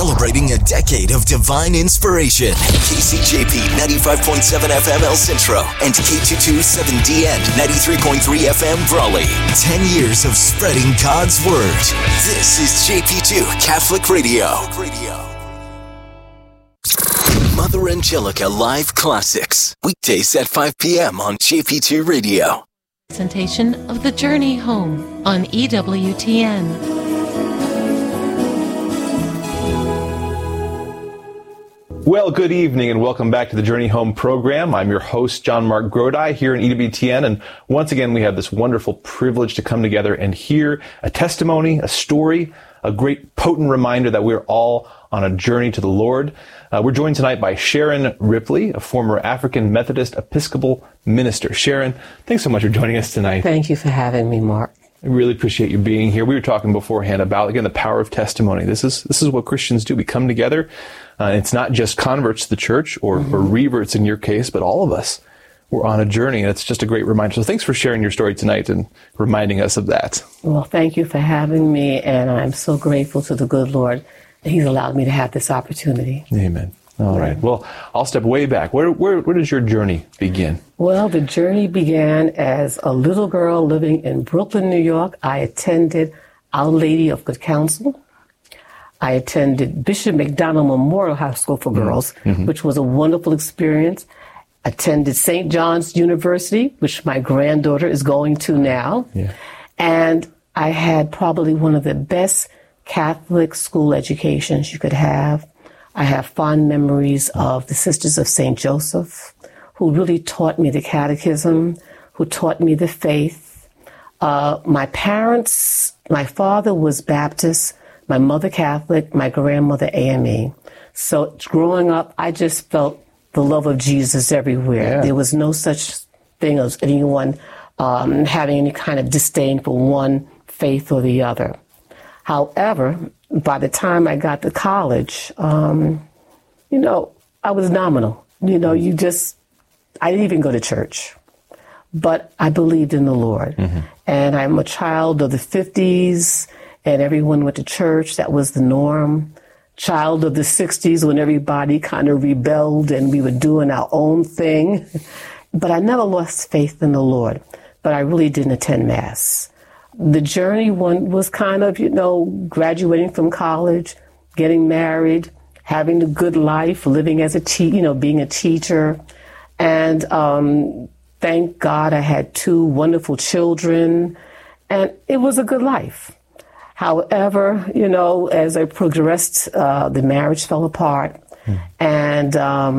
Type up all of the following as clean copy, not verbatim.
Celebrating a decade of divine inspiration. KCJP 95.7 FM El Centro and K227DN 93.3 FM Brawley. 10 years of spreading God's Word. This is JP2 Catholic Radio. Mother Angelica Live Classics. Weekdays at 5 p.m. on JP2 Radio. Presentation of The Journey Home on EWTN. Well, good evening and welcome back to the Journey Home program. I'm your host, John Mark Grodi, here in EWTN. And once again, we have this wonderful privilege to come together and hear a testimony, a story, a great potent reminder that we're all on a journey to the Lord. We're joined tonight by Sharon Ripley, a former African Methodist Episcopal minister. Sharon, thanks so much for joining us tonight. Thank you for having me, Mark. I really appreciate you being here. We were talking beforehand about, again, the power of testimony. This is what Christians do. We come together. It's not just converts to the church or reverts in your case, but all of us. We're on a journey, and it's just a great reminder. So thanks for sharing your story tonight and reminding us of that. Well, thank you for having me, and I'm so grateful to the good Lord that He's allowed me to have this opportunity. Amen. All right. Well, I'll step way back. Where does your journey begin? Well, the journey began as a little girl living in Brooklyn, New York. I attended Our Lady of Good Counsel. I attended Bishop McDonald Memorial High School for Girls, which was a wonderful experience. Attended St. John's University, which my granddaughter is going to now. Yeah. And I had probably one of the best Catholic school educations you could have. I have fond memories of the Sisters of St. Joseph, who really taught me the catechism, who taught me the faith. My parents, my father was Baptist, my mother Catholic, my grandmother AME. So growing up, I just felt the love of Jesus everywhere. Yeah. There was no such thing as anyone having any kind of disdain for one faith or the other. However, by the time I got to college, I was nominal. I didn't even go to church. But I believed in the Lord. And I'm a child of the 50s, and everyone went to church. That was the norm. Child of the 60s, when everybody kind of rebelled and we were doing our own thing. But I never lost faith in the Lord. But I really didn't attend Mass. The journey was kind of, graduating from college, getting married, having a good life, living as being a teacher. And thank God I had 2 wonderful children, and it was a good life. However, as I progressed, the marriage fell apart, and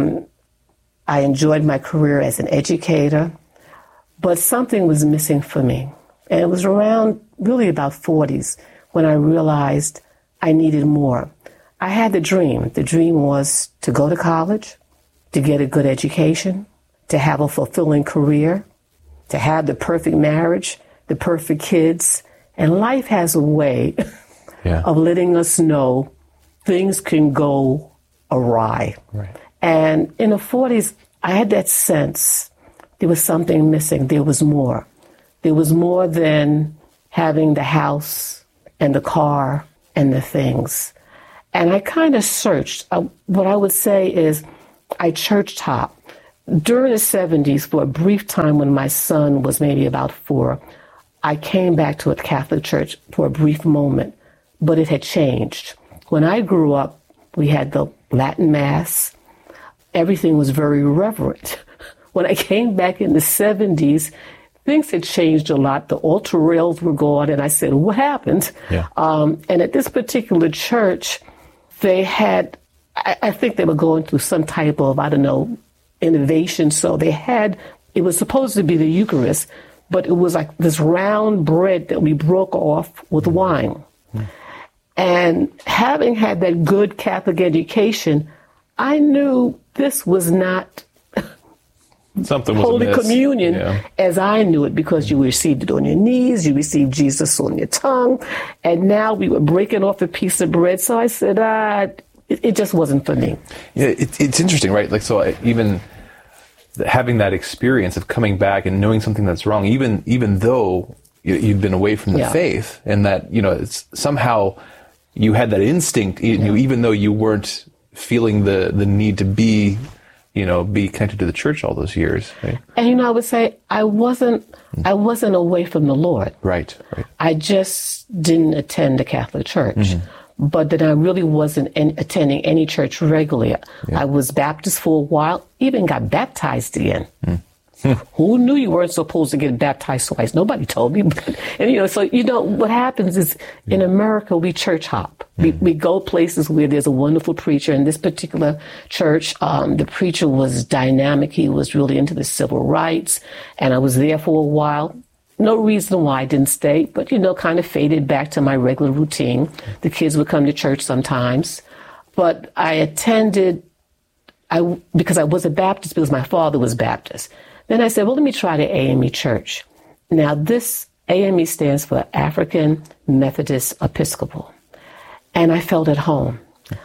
I enjoyed my career as an educator, but something was missing for me. And it was around really about 40s when I realized I needed more. I had the dream. The dream was to go to college, to get a good education, to have a fulfilling career, to have the perfect marriage, the perfect kids. And life has a way of letting us know things can go awry. Right. And in the 40s, I had that sense there was something missing. There was more. There was more than having the house and the car and the things. And I kind of searched. What I would say is I church hopped. During the 70s, for a brief time when my son was maybe about 4, I came back to a Catholic church for a brief moment, but it had changed. When I grew up, we had the Latin Mass. Everything was very reverent. When I came back in the 70s, things had changed a lot. The altar rails were gone, and I said, what happened? Yeah. And at this particular church, they had, I think they were going through some type of, innovation. So it was supposed to be the Eucharist, but it was like this round bread that we broke off with wine. And having had that good Catholic education, I knew this was not something was Holy Communion as I knew it, because you received it on your knees, you received Jesus on your tongue, and now we were breaking off a piece of bread. So I said, it just wasn't for me. Yeah, it's interesting, right? Like, so even having that experience of coming back and knowing something that's wrong, even though you've been away from the faith, and that, it's somehow you had that instinct, even though you weren't feeling the need to be connected to the church all those years. Right? And I would say I wasn't away from the Lord. Right. I just didn't attend the Catholic Church. But then I really wasn't attending any church regularly. Yeah. I was Baptist for a while, even got baptized again. Who knew you weren't supposed to get baptized twice? Nobody told me. And, what happens is in America, we church hop. We go places where there's a wonderful preacher. In this particular church, the preacher was dynamic. He was really into the civil rights. And I was there for a while. No reason why I didn't stay, but, kind of faded back to my regular routine. The kids would come to church sometimes. But I attended, because I was a Baptist, because my father was Baptist. Then I said, well, let me try the AME Church. Now, this AME stands for African Methodist Episcopal. And I felt at home.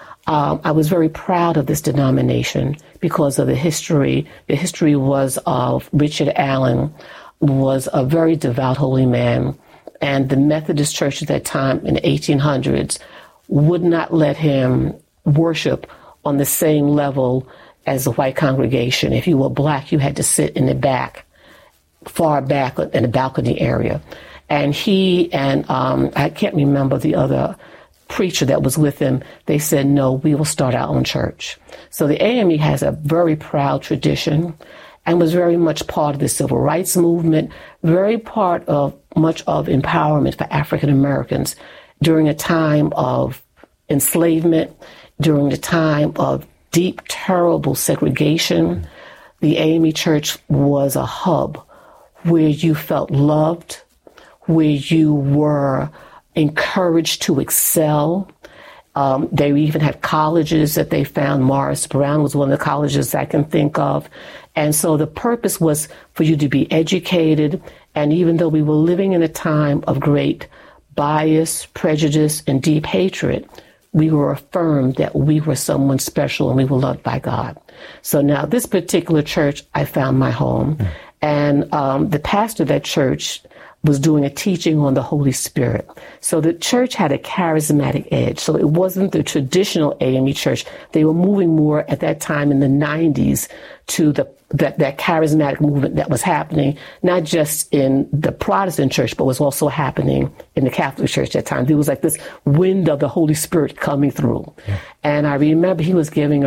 I was very proud of this denomination because of the history. The history was of Richard Allen, was a very devout holy man. And the Methodist Church at that time in the 1800s would not let him worship on the same level as a white congregation. If you were black, you had to sit in the back, far back in the balcony area. And he and I can't remember the other preacher that was with him, they said, no, we will start our own church. So the AME has a very proud tradition and was very much part of the civil rights movement, very part of much of empowerment for African Americans during a time of enslavement, during the time of deep, terrible segregation. The AME Church was a hub where you felt loved, where you were encouraged to excel. They even had colleges that they found. Morris Brown was one of the colleges I can think of. And so the purpose was for you to be educated. And even though we were living in a time of great bias, prejudice, and deep hatred, we were affirmed that we were someone special and we were loved by God. So now this particular church, I found my home. And the pastor of that church was doing a teaching on the Holy Spirit. So the church had a charismatic edge. So it wasn't the traditional AME church. They were moving more at that time in the 90s to that charismatic movement that was happening, not just in the Protestant church, but was also happening in the Catholic Church at that time. There was like this wind of the Holy Spirit coming through. Yeah. And I remember he was giving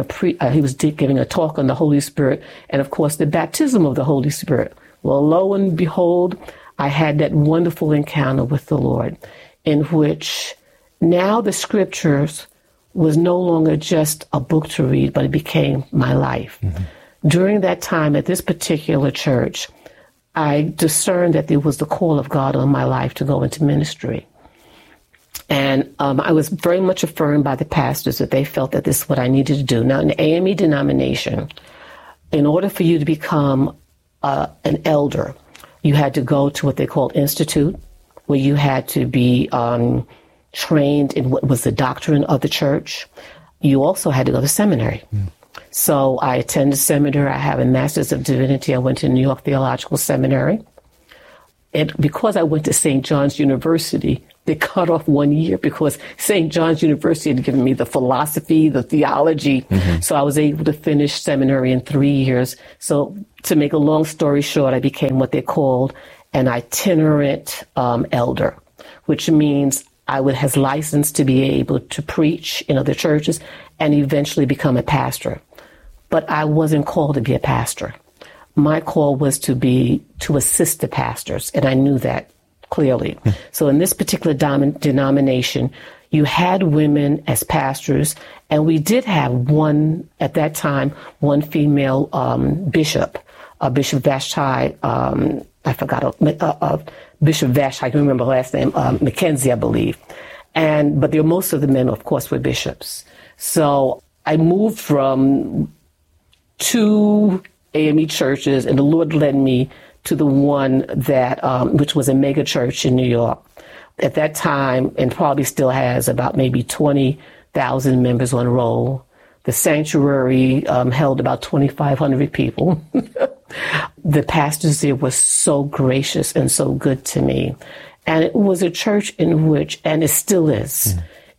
a talk on the Holy Spirit and, of course, the baptism of the Holy Spirit. Well, lo and behold, I had that wonderful encounter with the Lord in which now the scriptures was no longer just a book to read, but it became my life. Mm-hmm. During that time at this particular church, I discerned that there was the call of God on my life to go into ministry. And I was very much affirmed by the pastors that they felt that this is what I needed to do. Now, in the AME denomination, in order for you to become an elder, you had to go to what they called institute, where you had to be trained in what was the doctrine of the church. You also had to go to seminary. Mm. So I attended seminary. I have a Master's of Divinity. I went to New York Theological Seminary. And because I went to St. John's University, they cut off 1 year because St. John's University had given me the philosophy, the theology. Mm-hmm. So I was able to finish seminary in 3 years. So to make a long story short, I became what they called an itinerant elder, which means I was licensed to be able to preach in other churches and eventually become a pastor. But I wasn't called to be a pastor. My call was to assist the pastors, and I knew that clearly. So in this particular denomination, you had women as pastors, and we did have one female bishop, Bishop Vashti, Bishop Vashti, I can remember her last name, Mackenzie, I believe. But most of the men, of course, were bishops. So I moved from 2 AME churches, and the Lord led me to the one that, which was a mega church in New York. At that time, and probably still has about maybe 20,000 members on roll. The sanctuary held about 2,500 people. The pastors there were so gracious and so good to me. And it was a church in which, and it still is,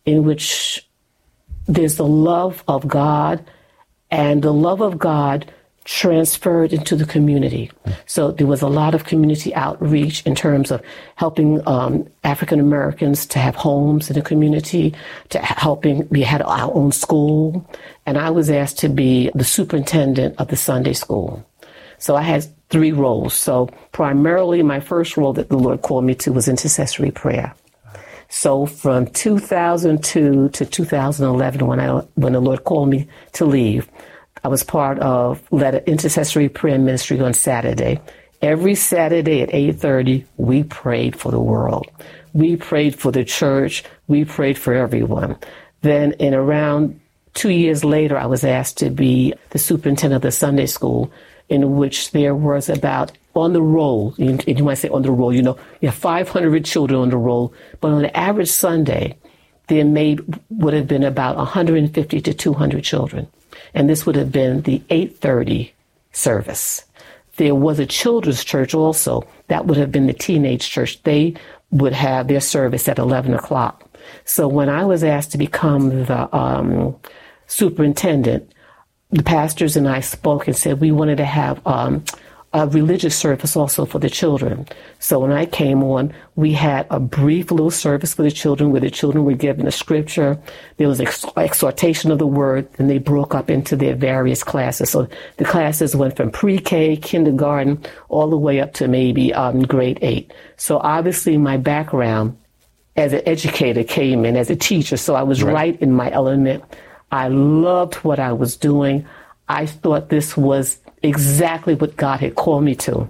in which there's the love of God, and the love of God transferred into the community. So there was a lot of community outreach in terms of helping African Americans to have homes in the community, we had our own school, and I was asked to be the superintendent of the Sunday school. So I had 3 roles. So primarily my first role that the Lord called me to was intercessory prayer. So from 2002 to 2011, when the Lord called me to leave, I was led an intercessory prayer ministry on Saturday. Every Saturday at 8:30, we prayed for the world. We prayed for the church. We prayed for everyone. Then in around 2 years later, I was asked to be the superintendent of the Sunday school, in which there was about, on the roll, you might say on the roll, you have 500 children on the roll, but on an average Sunday, there would have been about 150 to 200 children. And this would have been the 8:30 service. There was a children's church also. That would have been the teenage church. They would have their service at 11 o'clock. So when I was asked to become the superintendent, the pastors and I spoke and said we wanted to have a religious service also for the children. So when I came on, we had a brief little service for the children where the children were given a scripture. There was exhortation of the word, and they broke up into their various classes. So the classes went from pre-K, kindergarten, all the way up to maybe grade 8. So obviously my background as an educator came in as a teacher, so I was right in my element. I loved what I was doing. I thought this was exactly what God had called me to.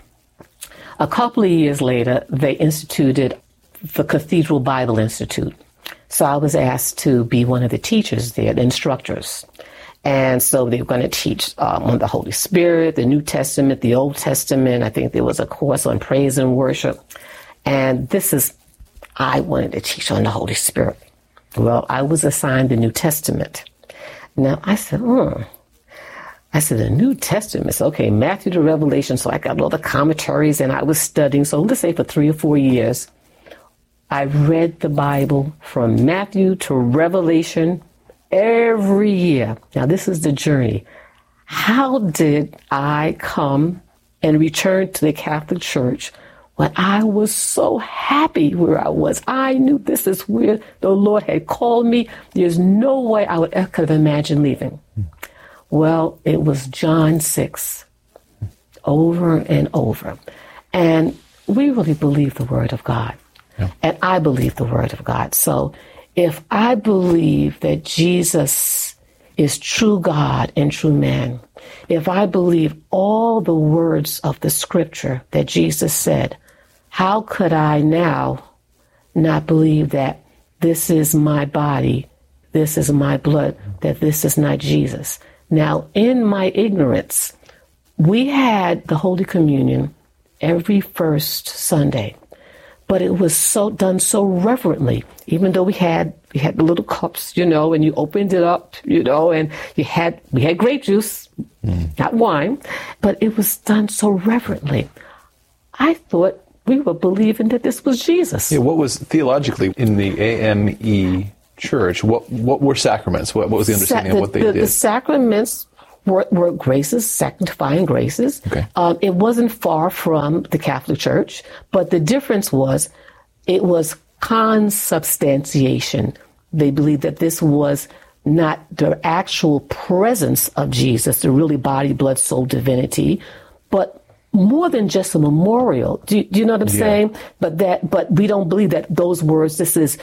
A couple of years later, they instituted the Cathedral Bible Institute. So I was asked to be one of the teachers there, the instructors. And so they were going to teach on the Holy Spirit, the New Testament, the Old Testament. I think there was a course on praise and worship. And I wanted to teach on the Holy Spirit. Well, I was assigned the New Testament. Now, I said, the New Testament. Okay, Matthew to Revelation. So I got all the commentaries and I was studying. So let's say for 3 or 4 years, I read the Bible from Matthew to Revelation every year. Now, this is the journey. How did I come and return to the Catholic Church when I was so happy where I was? I knew this is where the Lord had called me. There's no way I could have imagined leaving. Well, it was John 6 over and over. And we really believe the Word of God. Yeah. And I believe the Word of God. So if I believe that Jesus is true God and true man, if I believe all the words of the Scripture that Jesus said, how could I now not believe that this is my body, this is my blood, that this is not Jesus? Now, in my ignorance, we had the Holy Communion every first Sunday, but it was done so reverently. Even though we had the little cups, and you opened it up, and we had grape juice, not wine, but it was done so reverently. I thought we were believing that this was Jesus. Yeah, what was theologically in the AME Church? What were sacraments? What was the understanding of what they did? The sacraments were graces, sanctifying graces. Okay. It wasn't far from the Catholic Church, but the difference was it was consubstantiation. They believed that this was not the actual presence of Jesus, the really body, blood, soul, divinity, but more than just a memorial. Do you know what I'm saying? But we don't believe that those words,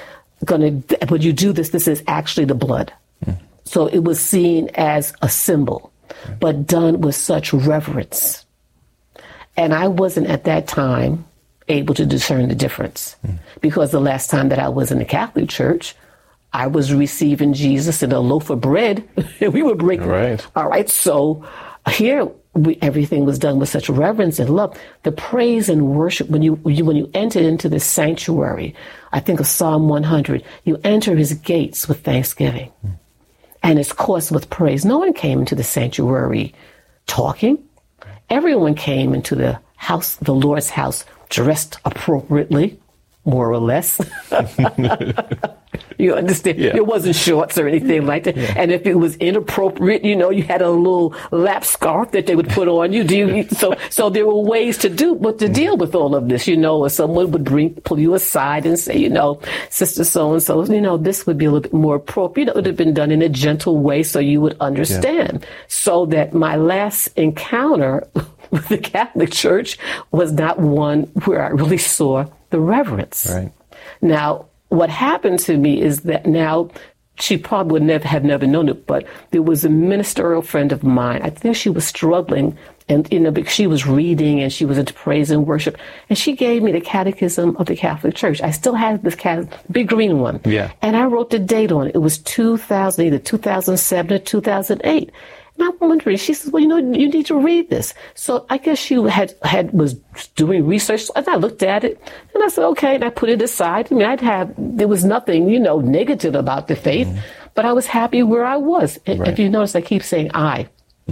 when you do this is actually the blood. So it was seen as a symbol, but done with such reverence. And I wasn't at that time able to discern the difference, because the last time that I was in the Catholic Church, I was receiving Jesus in a loaf of bread, and we were breaking. Right. All right. So here, everything was done with such reverence and love. The praise and worship, when you enter into the sanctuary, I think of Psalm 100, you enter his gates with thanksgiving and his courts with praise. No one came into the sanctuary talking. Everyone came into the house, the Lord's house, dressed appropriately, more or less. You understand? Yeah. It wasn't shorts or anything like that. Yeah. And if it was inappropriate, you had a little lap scarf that they would put on you. So there were ways to deal with all of this, or someone would pull you aside and say, Sister so-and-so, this would be a little bit more appropriate. It would have been done in a gentle way so you would understand. Yeah. So that my last encounter with the Catholic Church was not one where I really saw the reverence. Right. Now, what happened to me is that now she probably would have never known it, but there was a ministerial friend of mine. I think she was struggling, and because she was reading and she was into praise and worship, and she gave me the Catechism of the Catholic Church. I still have this big green one, and I wrote the date on it. It was 2000, either 2007 or 2008. And I'm wondering, she says, well, you need to read this. So I guess she was doing research, and I looked at it, and I said, okay, and I put it aside. I mean, there was nothing, negative about the faith, but I was happy where I was. Right. If you notice, I keep saying I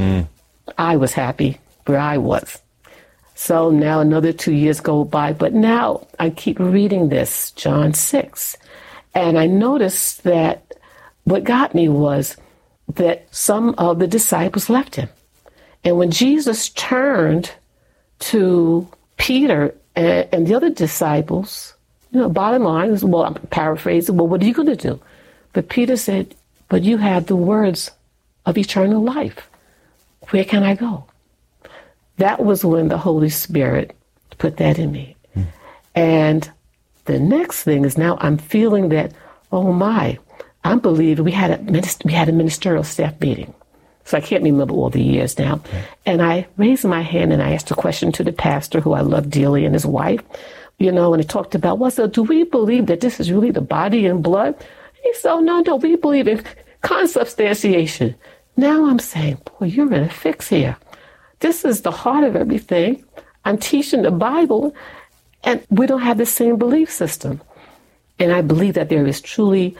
was happy where I was. So now another 2 years go by, but now I keep reading this, John 6, and I noticed that what got me was that some of the disciples left him. And when Jesus turned to Peter and the other disciples, bottom line is, well, I'm paraphrasing, well, what are you going to do? But Peter said, but you have the words of eternal life. Where can I go? That was when the Holy Spirit put that in me. And the next thing is now I'm feeling that, oh my, I believe we had a ministerial staff meeting. So I can't remember all the years now. Okay. And I raised my hand and I asked a question to the pastor, who I love dearly, and his wife, and it talked about, so do we believe that this is really the body and blood? He said, oh, no, we believe in consubstantiation. Now I'm saying, boy, you're in a fix here. This is the heart of everything. I'm teaching the Bible, and we don't have the same belief system. And I believe that there is truly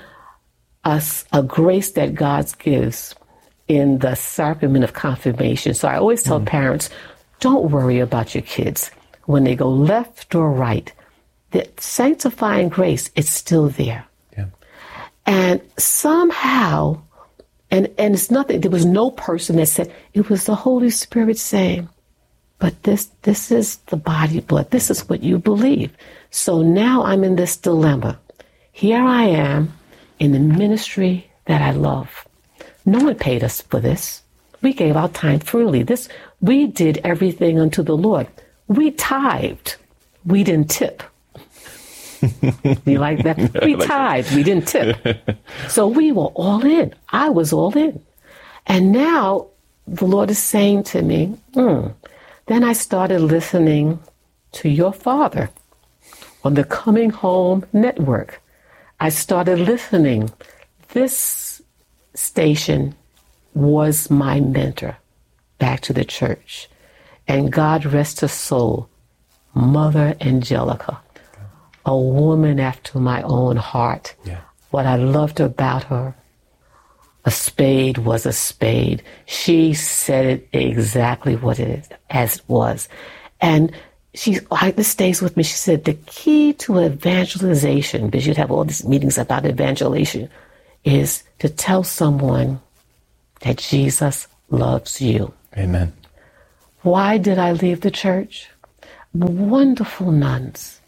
a grace that God gives in the sacrament of confirmation. So I always tell parents, don't worry about your kids. When they go left or right, the sanctifying grace is still there. Yeah. And somehow, and it's nothing, there was no person that said, it was the Holy Spirit saying, but this is the body blood. This is what you believe. So now I'm in this dilemma. Here I am, in the ministry that I love. No one paid us for this. We gave our time freely. We did everything unto the Lord. We tithed. We didn't tip. You like that? We tithed. We didn't tip. So we were all in. I was all in. And now the Lord is saying to me, Then I started listening to your father on the Coming Home Network. I started listening. This station was my mentor back to the church. And God rest her soul, Mother Angelica, a woman after my own heart. Yeah. What I loved about her, a spade was a spade. She said it exactly what it is, as it was. And this stays with me. She said the key to evangelization, because you'd have all these meetings about evangelization, is to tell someone that Jesus loves you. Amen. Why did I leave the church? Wonderful nuns.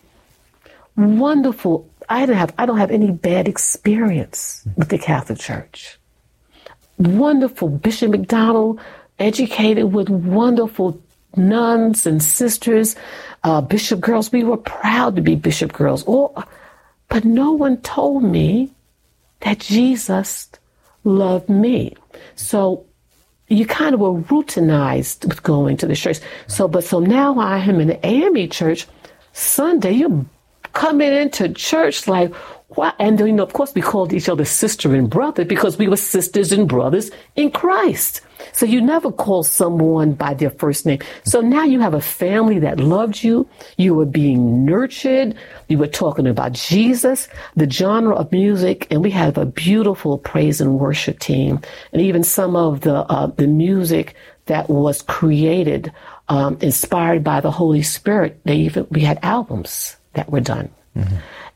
Wonderful. I don't have any bad experience with the Catholic Church. Wonderful. Bishop McDonald, educated with wonderful nuns and sisters, bishop girls. We were proud to be bishop girls. But no one told me that Jesus loved me. So you kind of were routinized with going to the church. So now I am in the AME church. Sunday, you're coming into church like, wow. And of course, we called each other sister and brother because we were sisters and brothers in Christ. So you never call someone by their first name. So now you have a family that loved you. You were being nurtured. You were talking about Jesus, the genre of music, and we have a beautiful praise and worship team. And even some of the music that was created, inspired by the Holy Spirit, we had albums that were done. Mm-hmm.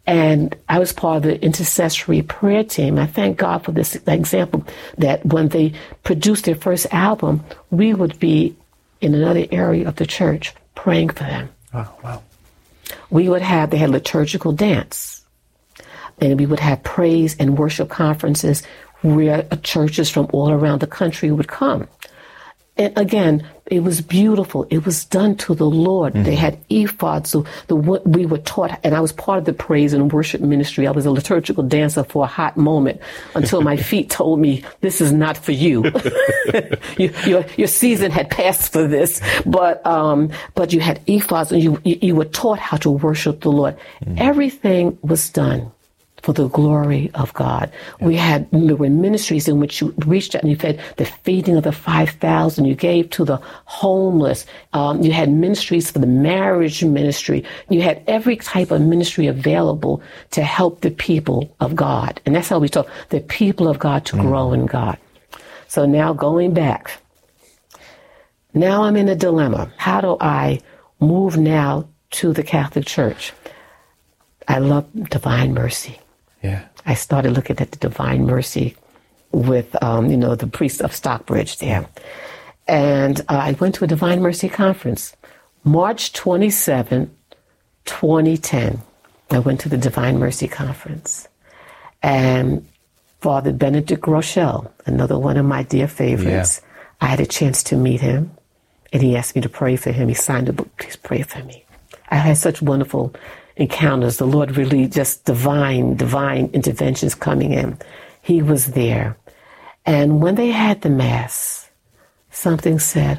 And I was part of the intercessory prayer team. I thank God for this example that when they produced their first album, we would be in another area of the church praying for them. Oh, wow. They had liturgical dance, and we would have praise and worship conferences where churches from all around the country would come. And again, it was beautiful. It was done to the Lord. Mm-hmm. They had ephods. So we were taught, and I was part of the praise and worship ministry. I was a liturgical dancer for a hot moment until my feet told me, this is not for you. your season had passed for this. But you had ephods, and you were taught how to worship the Lord. Mm-hmm. Everything was done for the glory of God. Yeah. There were ministries in which you reached out and you fed the feeding of the 5,000. You gave to the homeless. You had ministries for the marriage ministry. You had every type of ministry available to help the people of God. And that's how we taught the people of God to grow in God. So now going back, now I'm in a dilemma. How do I move now to the Catholic Church? I love Divine Mercy. Yeah. I started looking at the Divine Mercy with, the priest of Stockbridge there. And I went to a Divine Mercy conference. March 27, 2010, I went to the Divine Mercy conference. And Father Benedict Rochelle, another one of my dear favorites, I had a chance to meet him. And he asked me to pray for him. He signed a book, please pray for me. I had such wonderful encounters. The Lord really just divine interventions coming in. He was there. And when they had the Mass, something said,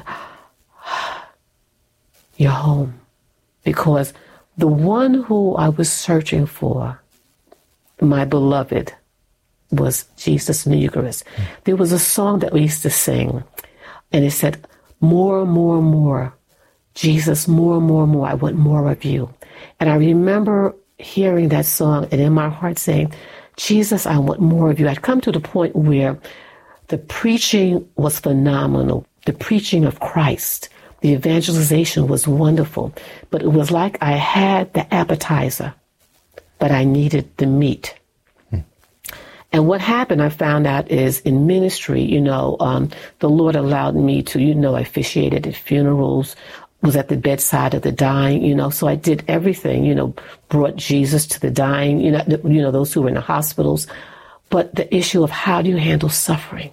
you're home. Because the one who I was searching for, my beloved, was Jesus in the Eucharist. There was a song that we used to sing, and it said, more, more, more. Jesus, more, more, more. I want more of you. And I remember hearing that song and in my heart saying, Jesus, I want more of you. I'd come to the point where the preaching was phenomenal. The preaching of Christ, the evangelization was wonderful. But it was like I had the appetizer, but I needed the meat. And what happened, I found out, is in ministry, the Lord allowed me to, I officiated at funerals, was at the bedside of the dying, so I did everything, brought Jesus to the dying, those who were in the hospitals. But the issue of how do you handle suffering?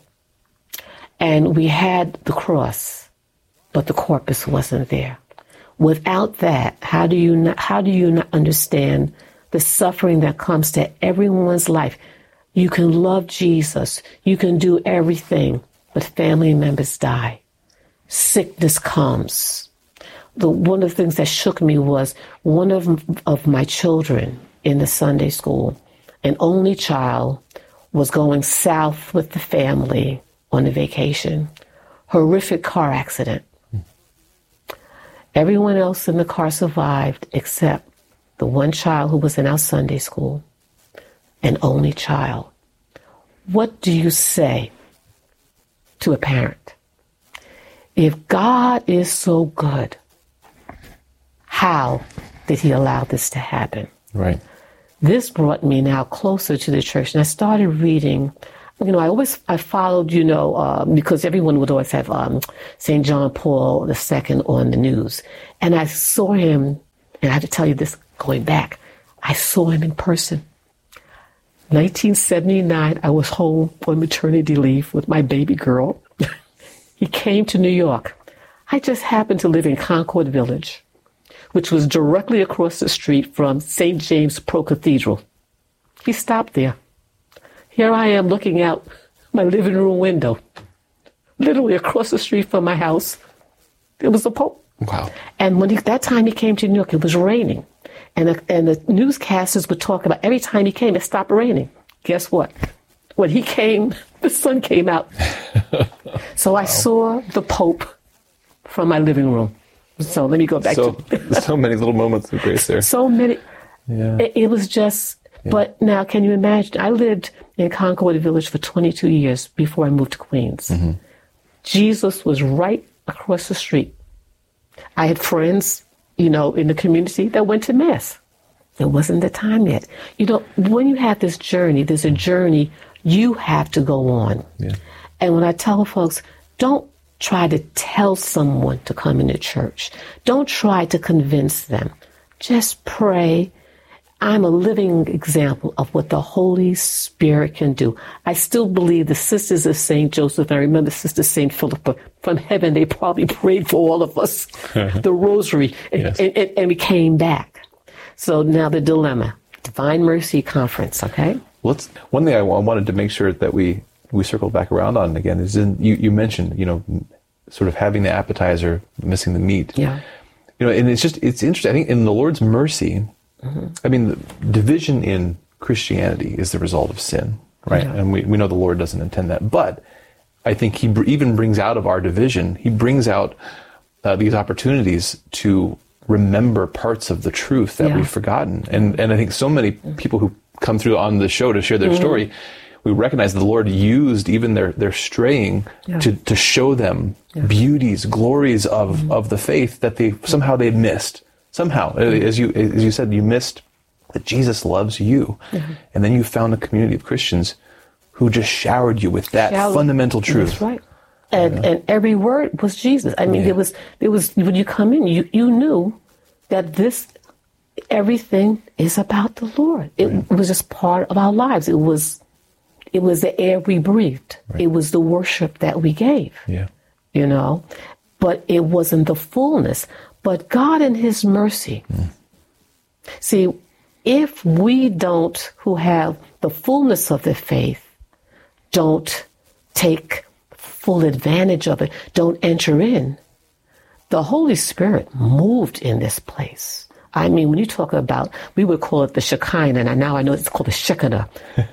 And we had the cross, but the corpus wasn't there. Without that, how do you not understand the suffering that comes to everyone's life? You can love Jesus, you can do everything, but family members die. Sickness comes. One of the things that shook me was one of my children in the Sunday school, an only child, was going south with the family on a vacation. Horrific car accident. Everyone else in the car survived except the one child who was in our Sunday school, an only child. What do you say to a parent? If God is so good, how did he allow this to happen? Right. This brought me now closer to the church, and I started reading. I followed, because everyone would always have St. John Paul II on the news. And I saw him, and I have to tell you this going back, I saw him in person. 1979, I was home on maternity leave with my baby girl. He came to New York. I just happened to live in Concord Village, which was directly across the street from St. James Pro Cathedral. He stopped there. Here I am looking out my living room window, literally across the street from my house. It was the Pope. Wow. And that time he came to New York, it was raining. And the newscasters would talk about every time he came, it stopped raining. Guess what? When he came, the sun came out. So I saw the Pope from my living room. So let me go back to... so many little moments of grace there. So many. Yeah. It was just... Yeah. But now, can you imagine? I lived in Concord Village for 22 years before I moved to Queens. Mm-hmm. Jesus was right across the street. I had friends, in the community that went to Mass. It wasn't the time yet. You know, when you have this journey, there's a journey you have to go on. Yeah. And when I tell folks, don't try to tell someone to come into church. Don't try to convince them. Just pray. I'm a living example of what the Holy Spirit can do. I still believe the Sisters of St. Joseph, and I remember Sister St. Philippa from heaven, they probably prayed for all of us, the rosary, Yes. and we came back. So now the dilemma, Divine Mercy Conference, okay? One thing I wanted to make sure that we circle back around on again is you mentioned, sort of having the appetizer, missing the meat. Yeah. And it's interesting. I think in the Lord's mercy, I mean, the division in Christianity is the result of sin, right? Yeah. And we know the Lord doesn't intend that. But I think he even brings out of our division, he brings out these opportunities to remember parts of the truth that we've forgotten. And I think so many people who come through on the show to share their story, we recognize the Lord used even their straying to show them beauties, glories of the faith that they missed. Somehow, as you said, you missed that Jesus loves you. And then you found a community of Christians who just showered you with that fundamental truth. That's right. And every word was Jesus. I mean, there was when you come in, you knew that everything is about the Lord. It was just part of our lives. It was the air we breathed. Right. It was the worship that we gave. Yeah. But it wasn't the fullness. But God in his mercy. See, if we who have the fullness of the faith, don't take full advantage of it, don't enter in, the Holy Spirit moved in this place. I mean, when you talk about, we would call it the Shekinah, and now I know it's called the Shekinah.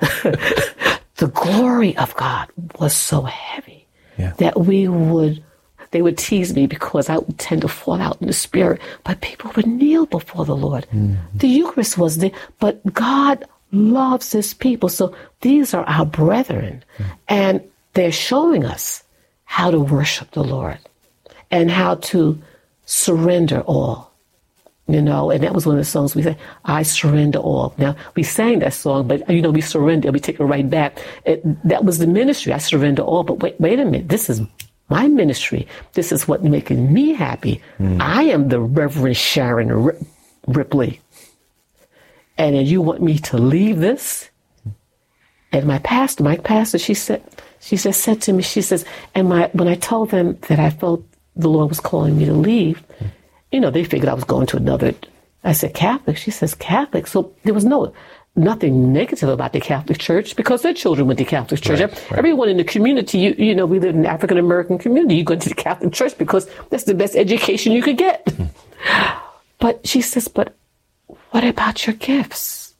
The glory of God was so heavy that they would tease me because I would tend to fall out in the spirit, but people would kneel before the Lord. The Eucharist was there, but God loves his people. So these are our brethren, and they're showing us how to worship the Lord and how to surrender all. And that was one of the songs we said, I surrender all. Now, we sang that song, but, we surrender, we take it right back. That was the ministry, I surrender all. But wait a minute, this is my ministry. This is what's making me happy. I am the Reverend Sharon Ripley. And then you want me to leave this? And my pastor, she said to me, when I told them that I felt the Lord was calling me to leave, they figured I was going to another. I said, Catholic? She says, Catholic. So there was nothing negative about the Catholic Church because their children went to Catholic Church. Right. Everyone in the community, we live in an African American community. You go to the Catholic Church because that's the best education you could get. But she says, but what about your gifts?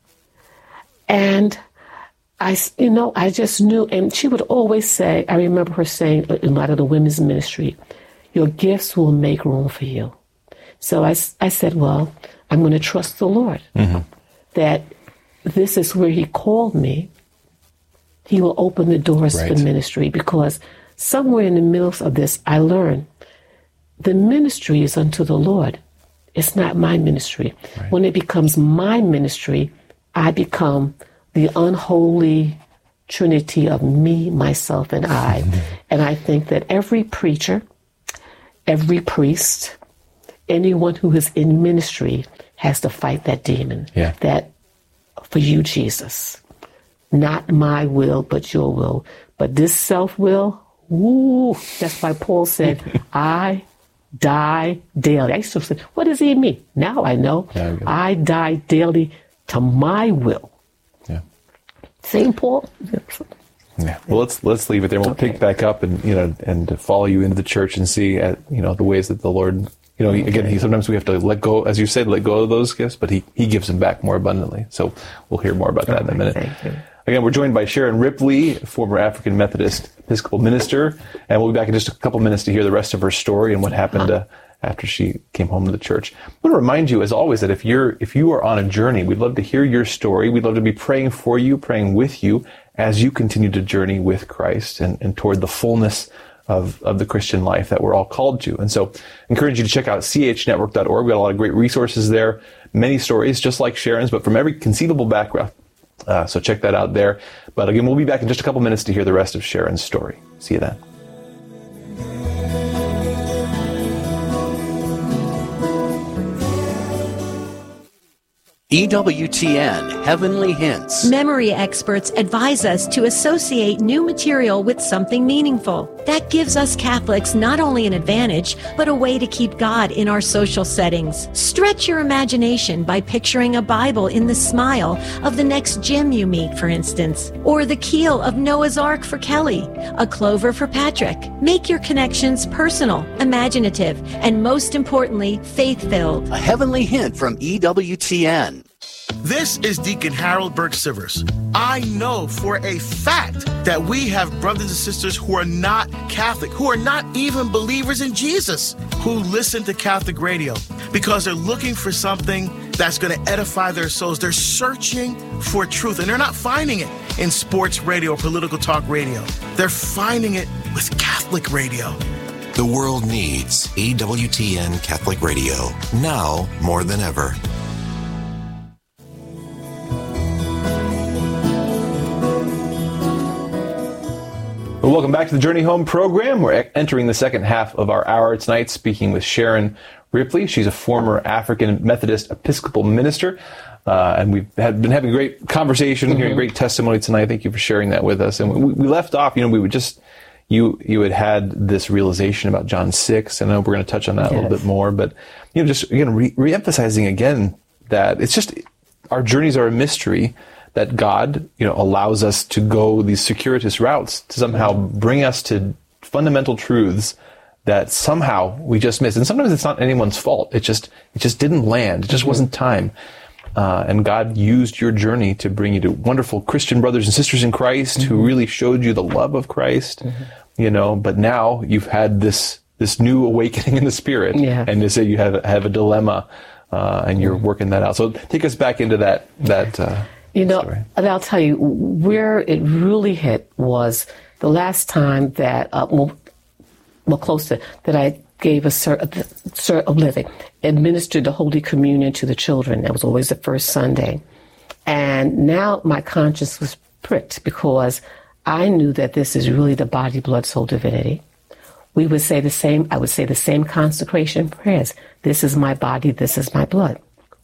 And I just knew, and she would always say, I remember her saying in a lot of the women's ministry, your gifts will make room for you. So I said, well, I'm going to trust the Lord that this is where he called me. He will open the doors for ministry, because somewhere in the middle of this, I learned the ministry is unto the Lord. It's not my ministry. Right. When it becomes my ministry, I become the unholy trinity of me, myself, and I. And I think that every preacher, every priest, anyone who is in ministry has to fight that demon. Yeah. That for you, Jesus, not my will, but your will. But this self-will, that's why Paul said, I die daily. I used to say, what does he mean? Now I know. I die daily to my will. Yeah. St. Paul. Yeah. Well, let's leave it there. We'll pick back up and follow you into the church and see the ways that the Lord. Again, sometimes we have to let go, as you said, let go of those gifts, but he gives them back more abundantly. So we'll hear more about that in a minute. Thank you. Again, we're joined by Sharon Ripley, former African Methodist Episcopal minister, and we'll be back in just a couple minutes to hear the rest of her story and what happened after she came home to the church. I want to remind you, as always, that if you are on a journey, we'd love to hear your story. We'd love to be praying for you, praying with you as you continue to journey with Christ and toward the fullness of the Christian life that we're all called to. And so I encourage you to check out chnetwork.org. We've got a lot of great resources there, many stories just like Sharon's, but from every conceivable background. So check that out there. But again, we'll be back in just a couple minutes to hear the rest of Sharon's story. See you then. EWTN Heavenly Hints. Memory experts advise us to associate new material with something meaningful. That gives us Catholics not only an advantage, but a way to keep God in our social settings. Stretch your imagination by picturing a Bible in the smile of the next Jim you meet, for instance, or the keel of Noah's Ark for Kelly, a clover for Patrick. Make your connections personal, imaginative, and most importantly, faith-filled. A heavenly hint from EWTN. This is Deacon Harold Burke-Sivers. I know for a fact that we have brothers and sisters who are not Catholic, who are not even believers in Jesus, who listen to Catholic radio because they're looking for something that's going to edify their souls. They're searching for truth, and they're not finding it in sports radio or political talk radio. They're finding it with Catholic radio. The world needs EWTN Catholic Radio now more than ever. Well, welcome back to the Journey Home program. We're entering the second half of our hour tonight, speaking with Sharon Ripley. She's a former African Methodist Episcopal minister, and we've been having a great conversation, hearing great testimony tonight. Thank you for sharing that with us. And we left off, we were just, you had this realization about John 6, and I know we're going to touch on that a little bit more, but just again re-emphasizing again that it's just our journeys are a mystery. That God, allows us to go these circuitous routes to somehow bring us to fundamental truths that somehow we just missed. And sometimes it's not anyone's fault. It just didn't land. It just wasn't time. And God used your journey to bring you to wonderful Christian brothers and sisters in Christ who really showed you the love of Christ. But now you've had this new awakening in the Spirit, and they say you have a dilemma, and you're working that out. So take us back into that. And I'll tell you, where it really hit was the last time that, close to, that I gave administered the Holy Communion to the children. That was always the first Sunday. And now my conscience was pricked because I knew that this is really the body, blood, soul, divinity. I would say the same consecration prayers. This is my body, this is my blood.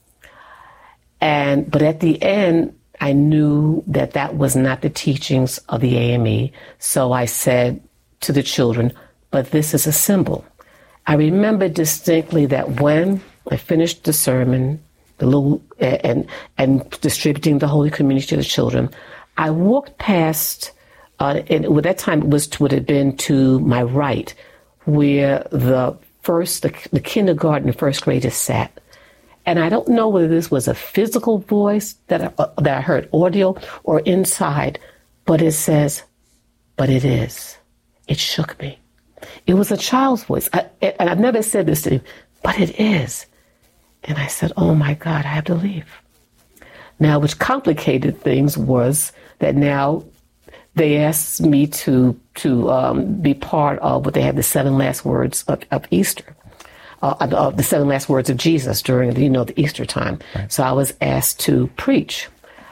But at the end, I knew that was not the teachings of the AME. So I said to the children, but this is a symbol. I remember distinctly that when I finished the sermon, and distributing the Holy Communion to the children, I walked past, and at that time it would have been to my right, where the kindergarten and first graders sat. And I don't know whether this was a physical voice that I heard audio or inside, but it says, but it is. It shook me. It was a child's voice. And I've never said this to him, but it is. And I said, oh my God, I have to leave. Now, which complicated things was that now they asked me to be part of what they had the 7 last words of Easter. The 7 last words of Jesus during the Easter time. Right. So I was asked to preach.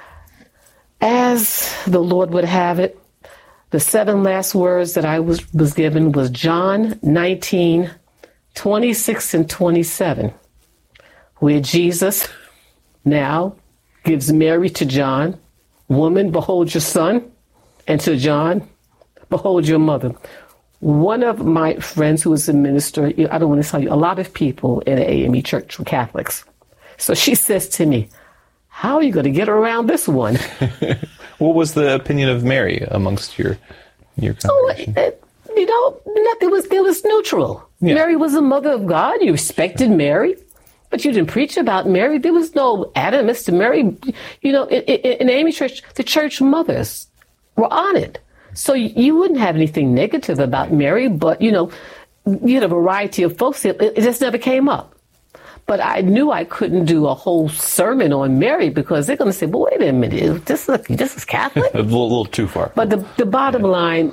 As the Lord would have it, the 7 last words that I was given was John 19, 26 and 27, where Jesus now gives Mary to John, woman, behold your son, and to John, behold your mother. One of my friends who was a minister, I don't want to tell you, a lot of people in the AME church were Catholics. So she says to me, how are you going to get around this one? What was the opinion of Mary amongst your congregation? It was neutral. Yeah. Mary was the mother of God. You respected Mary, but you didn't preach about Mary. There was no animus to Mary. In the AME church, the church mothers were honored. So you wouldn't have anything negative about Mary, but, you had a variety of folks. It just never came up. But I knew I couldn't do a whole sermon on Mary because they're going to say, well, wait a minute, this is Catholic? A little too far. But the bottom line,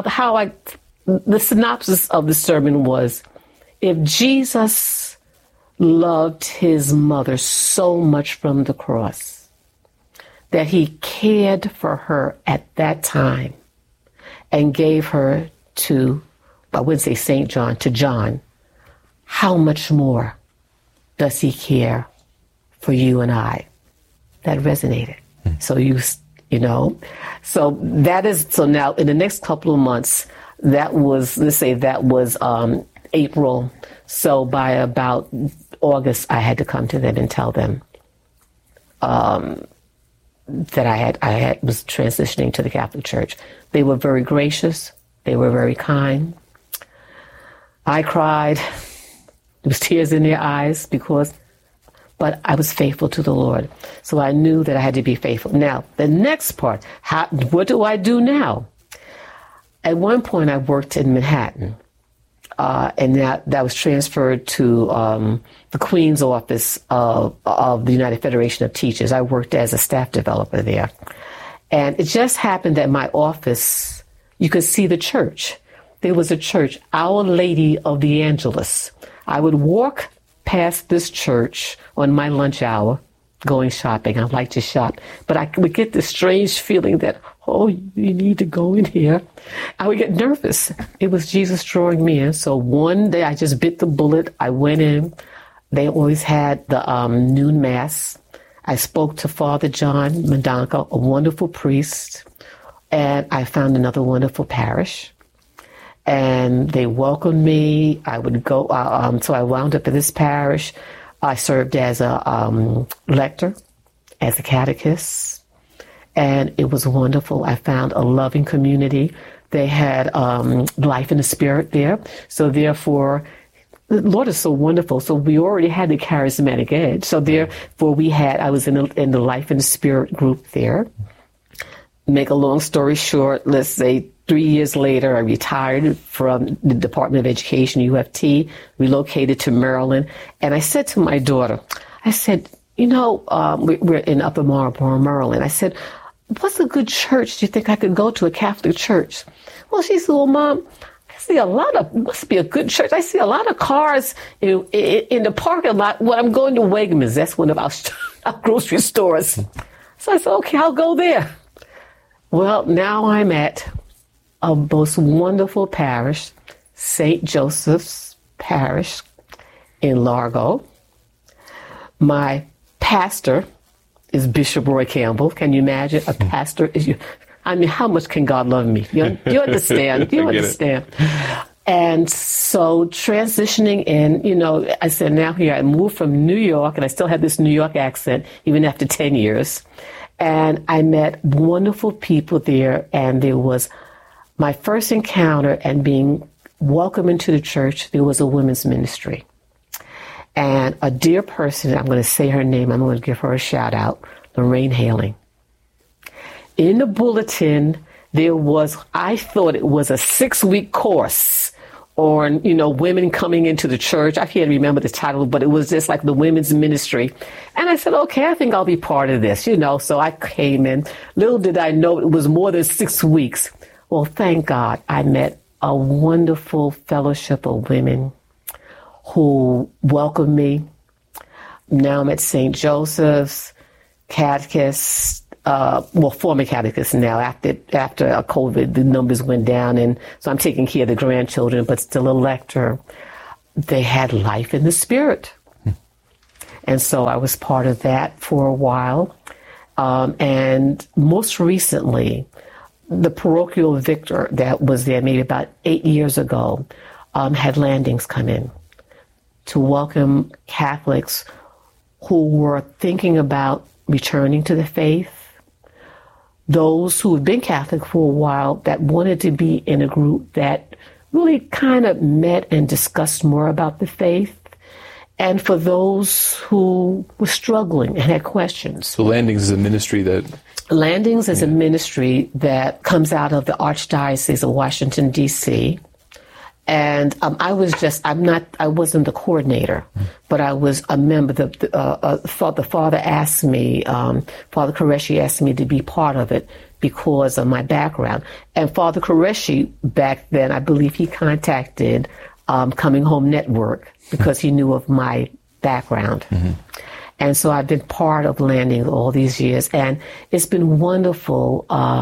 the synopsis of the sermon was, if Jesus loved his mother so much from the cross that he cared for her at that time and gave her to, I wouldn't say St. John, to John, how much more does he care for you and I? That resonated. So so that is, so now in the next couple of months, that was April. So by about August, I had to come to them and tell them that I was transitioning to the Catholic Church. They were very gracious. They were very kind. I cried. There was tears in their eyes but I was faithful to the Lord. So I knew that I had to be faithful. Now, the next part, what do I do now? At one point, I worked in Manhattan, and that was transferred to the Queen's office of the United Federation of Teachers. I worked as a staff developer there. And it just happened that my office, you could see the church. There was a church, Our Lady of the Angelus. I would walk past this church on my lunch hour going shopping. I like to shop, but I would get this strange feeling that, oh, you need to go in here. I would get nervous. It was Jesus drawing me in. So one day I just bit the bullet. I went in. They always had the noon mass. I spoke to Father John Mendonca, a wonderful priest, and I found another wonderful parish. And they welcomed me. I would go, so I wound up in this parish. I served as a lector, as a catechist, and it was wonderful. I found a loving community. They had life in the spirit there. So therefore, the Lord is so wonderful. So we already had the charismatic edge. So therefore, I was in the life in the spirit group there. Make a long story short, let's say 3 years later, I retired from the Department of Education, UFT, relocated to Maryland. And I said to my daughter, I said, we're in Upper Marlboro, Maryland. I said, what's a good church do you think I could go to, a Catholic church? Well, she said, well, Mom, I see must be a good church. I see a lot of cars in the parking lot when I'm going to Wegmans. That's one of our grocery stores. So I said, okay, I'll go there. Well, now I'm at a most wonderful parish, St. Joseph's Parish in Largo. My pastor is Bishop Roy Campbell. Can you imagine? A pastor is how much can God love me? You understand? You understand? And so transitioning in, I said, now here I moved from New York, and I still had this New York accent even after 10 years. And I met wonderful people there, and there was my first encounter and being welcomed into the church. There was a women's ministry. And a dear person, I'm going to say her name, I'm going to give her a shout out, Lorraine Haling. In the bulletin, I thought it was a 6-week course on, women coming into the church. I can't remember the title, but it was just like the women's ministry. And I said, okay, I think I'll be part of this, So I came in. Little did I know it was more than 6 weeks. Well, thank God I met a wonderful fellowship of women who welcomed me. Now I'm at St. Joseph's, catechist, former catechist now. After COVID, the numbers went down, and so I'm taking care of the grandchildren, but still a lector. They had life in the spirit. And so I was part of that for a while. And most recently, the parochial victor that was there maybe about 8 years ago had landings come in to welcome Catholics who were thinking about returning to the faith, those who have been Catholic for a while that wanted to be in a group that really kind of met and discussed more about the faith, and for those who were struggling and had questions. So Landings is a ministry that... Landings is a ministry that comes out of the Archdiocese of Washington, D.C., and I wasn't the coordinator, but I was a member. The father asked me, Father Qureshi asked me to be part of it because of my background. And Father Qureshi, back then, I believe he contacted Coming Home Network because he knew of my background. And so I've been part of Landings all these years, and it's been wonderful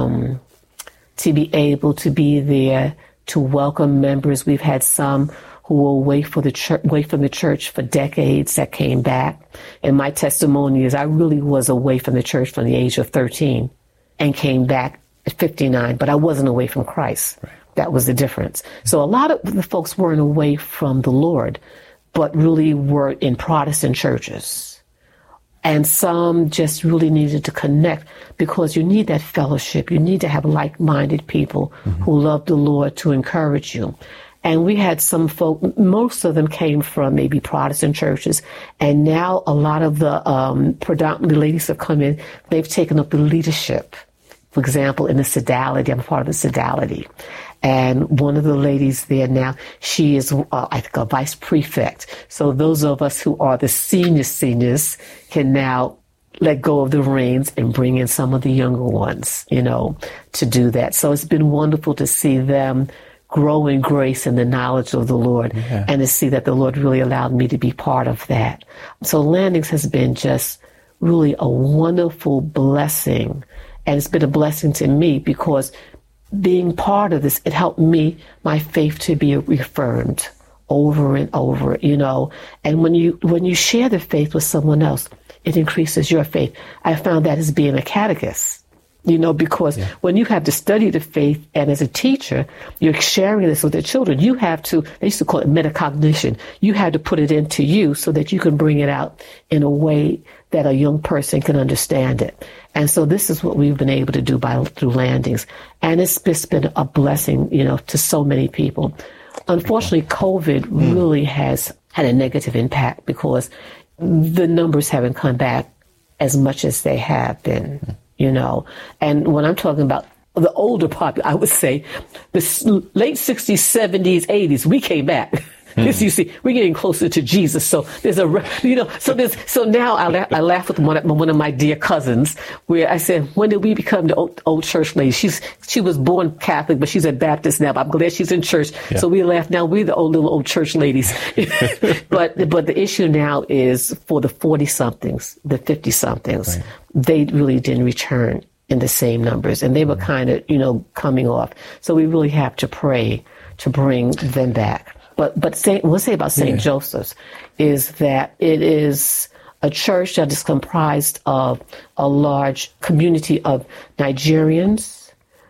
to be able to be there to welcome members. We've had some who were away from the church for decades that came back. And my testimony is I really was away from the church from the age of 13 and came back at 59, but I wasn't away from Christ. Right. That was the difference. So a lot of the folks weren't away from the Lord, but really were in Protestant churches. And some just really needed to connect because you need that fellowship. You need to have like-minded people who love the Lord to encourage you. And we had some folk, most of them came from maybe Protestant churches. And now a lot of the predominantly ladies have come in. They've taken up the leadership. For example, in the Sodality, I'm part of the Sodality. And one of the ladies there now, she is, I think, a vice prefect. So those of us who are the seniors can now let go of the reins and bring in some of the younger ones, to do that. So it's been wonderful to see them grow in grace and the knowledge of the Lord, and to see that the Lord really allowed me to be part of that. So Landings has been just really a wonderful blessing. And it's been a blessing to me because being part of this, it helped me, my faith to be reaffirmed over and over, And when you share the faith with someone else, it increases your faith. I found that as being a catechist, because when you have to study the faith, and as a teacher, you're sharing this with the children, you have to, they used to call it metacognition. You have to put it into you so that you can bring it out in a way that a young person can understand it. And so this is what we've been able to do through Landings. And it's just been a blessing, to so many people. Unfortunately, COVID really has had a negative impact because the numbers haven't come back as much as they have been, And when I'm talking about the older population, I would say the late 60s, 70s, 80s, we came back. This, you see, we're getting closer to Jesus. So there's so now I laugh with one of my dear cousins where I said, when did we become the old church lady? She was born Catholic, but she's a Baptist now, but I'm glad she's in church. Yeah. So we laugh now, we're the old church ladies. But the issue now is for the 40 somethings, the 50 somethings, right. They really didn't return in the same numbers, and they were kind of, coming off. So we really have to pray to bring them back. But we'll say about St. Joseph's is that it is a church that is comprised of a large community of Nigerians,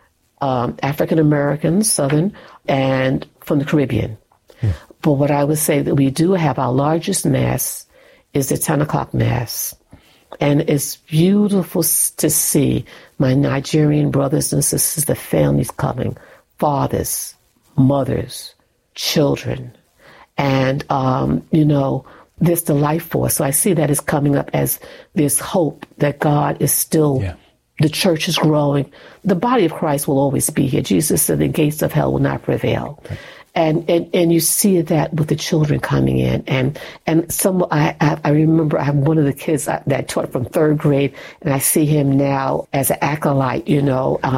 African Americans, Southern, and from the Caribbean. But what I would say that we do have, our largest Mass is the 10 o'clock Mass. And it's beautiful to see my Nigerian brothers and sisters, the families coming, fathers, mothers, children, and there's the life force. So I see that as coming up as this hope that God is still, the church is growing. The body of Christ will always be here. Jesus said the gates of hell will not prevail. Right. And you see that with the children coming in, and I remember I have one of the kids that I taught from third grade, and I see him now as an acolyte, and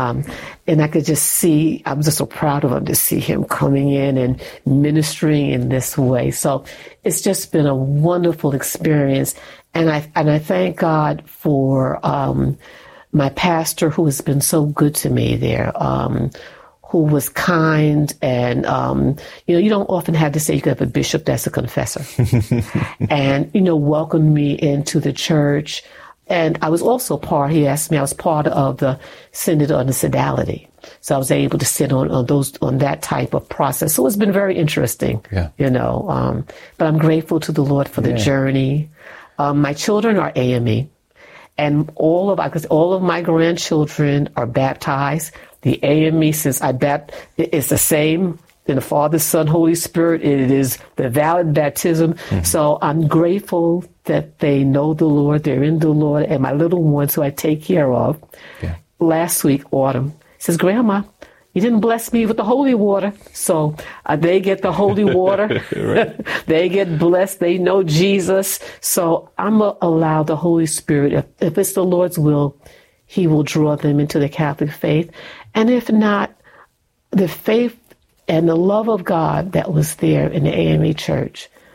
I could just see, I'm just so proud of him to see him coming in and ministering in this way. So it's just been a wonderful experience, and I thank God for my pastor who has been so good to me there. Who was kind, and, you don't often have to say you could have a bishop that's a confessor. And, welcomed me into the church. And I was also he asked me, I was part of the Synod on the Sodality. So I was able to sit on that type of process. So it's been very interesting, but I'm grateful to the Lord for the journey. My children are AME, and all of my grandchildren are baptized. The AME, since it's the same in the Father, Son, Holy Spirit. It is the valid baptism. Mm-hmm. So I'm grateful that they know the Lord, they're in the Lord, and my little ones who I take care of. Yeah. Last week, Autumn says, Grandma, you didn't bless me with the holy water. So they get the holy water. They get blessed. They know Jesus. So I'm going to allow the Holy Spirit, if it's the Lord's will, He will draw them into the Catholic faith. And if not, the faith and the love of God that was there in the AME church,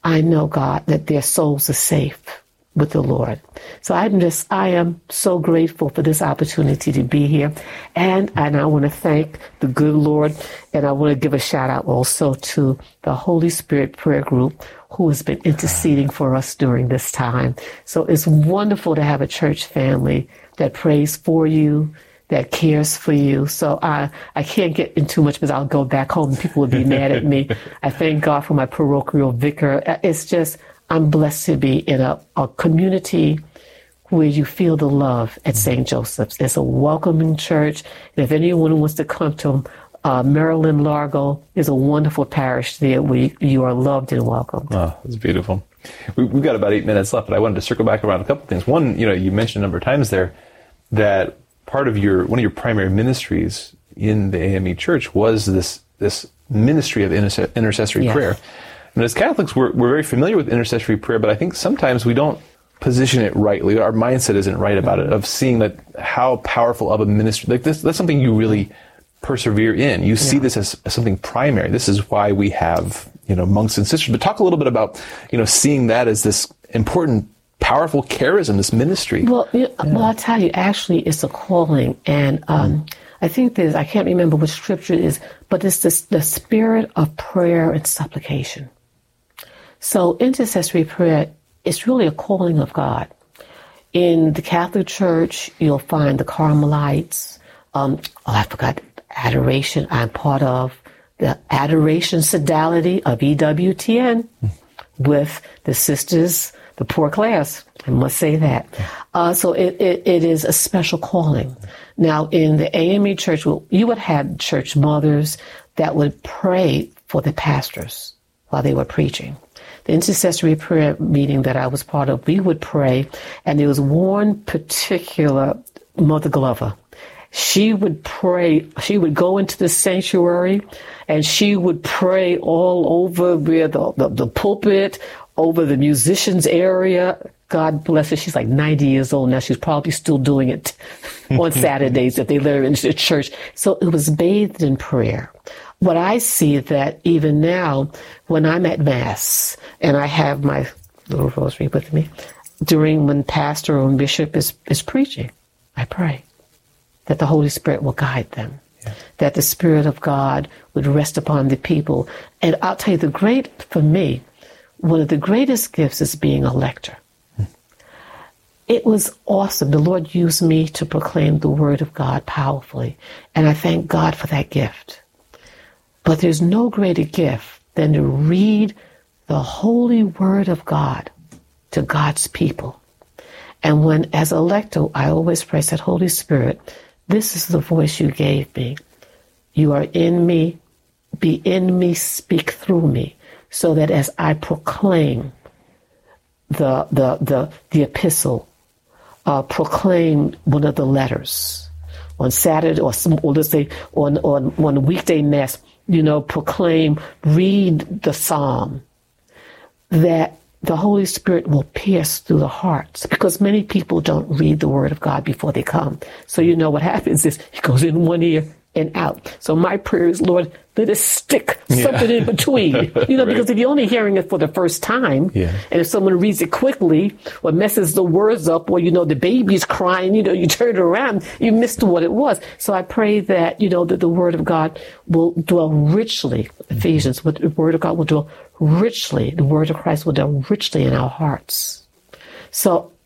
I know, God, that their souls are safe with the Lord. So I am so grateful for this opportunity to be here. And I want to thank the good Lord. And I want to give a shout out also to the Holy Spirit Prayer Group, who has been interceding for us during this time. So it's wonderful to have a church family that prays for you, that cares for you. So I can't get into too much because I'll go back home and people will be mad at me. I thank God for my parochial vicar. It's just, I'm blessed to be in a community where you feel the love at St. Joseph's. It's a welcoming church. And if anyone wants to come to Maryland, Largo, is a wonderful parish there where you are loved and welcomed. Oh, that's beautiful. We've got about 8 minutes left, but I wanted to circle back around a couple of things. One, you mentioned a number of times there that part of one of your primary ministries in the AME Church was this ministry of intercessory prayer. And as Catholics, we're very familiar with intercessory prayer, but I think sometimes we don't position it rightly. Our mindset isn't right about it, of seeing that how powerful of a ministry, like this, that's something you really persevere in. You see this as something primary. This is why we have, monks and sisters. But talk a little bit about, seeing that as this important, powerful charism, this ministry. Well, I'll tell you, actually, it's a calling. And I think I can't remember which scripture it is, but it's the spirit of prayer and supplication. So intercessory prayer is really a calling of God. In the Catholic Church, you'll find the Carmelites. I forgot Adoration. I'm part of the Adoration Sodality of EWTN with the sisters, the poor class. I must say that. So it is a special calling. Now, in the AME Church, you would have church mothers that would pray for the pastors while they were preaching. The intercessory prayer meeting that I was part of, we would pray, and there was one particular Mother Glover. She would pray, she would go into the sanctuary, and she would pray all over where the pulpit, over the musicians area. God bless her. She's like 90 years old now. She's probably still doing it on Saturdays if they let her into the church. So it was bathed in prayer. What I see that even now, when I'm at Mass and I have my little rosary with me, when pastor or bishop is preaching, I pray that the Holy Spirit will guide them, that the Spirit of God would rest upon the people. And I'll tell you, for me, one of the greatest gifts is being a lector. It was awesome. The Lord used me to proclaim the Word of God powerfully, and I thank God for that gift. But there's no greater gift than to read the holy Word of God to God's people. And as a lector, I always pray, said, Holy Spirit, this is the voice you gave me. You are in me, be in me, speak through me, so that as I proclaim the epistle, proclaim one of the letters on Saturday, or let's say on weekday Mass, proclaim, read the psalm, that the Holy Spirit will pierce through the hearts, because many people don't read the Word of God before they come. So what happens is it goes in one ear and out. So my prayer is, Lord, let us stick something in between, right. Because if you're only hearing it for the first time, and if someone reads it quickly or messes the words up, or, the baby's crying, you turn it around, you missed what it was. So I pray that, that the Word of God will dwell richly, Ephesians, the Word of God will dwell richly, the Word of Christ will dwell richly in our hearts. So